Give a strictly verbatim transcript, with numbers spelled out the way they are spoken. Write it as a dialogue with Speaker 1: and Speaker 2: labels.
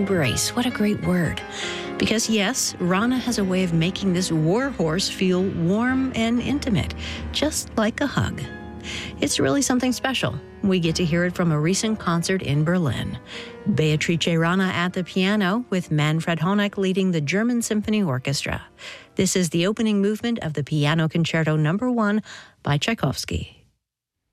Speaker 1: embrace. What a great word. Because yes, Rana has a way of making this war horse feel warm and intimate, just like a hug. It's really something special. We get to hear it from a recent concert in Berlin. Beatrice Rana at the piano, with Manfred Honeck leading the German Symphony Orchestra. This is the opening movement of the Piano Concerto Number One by Tchaikovsky.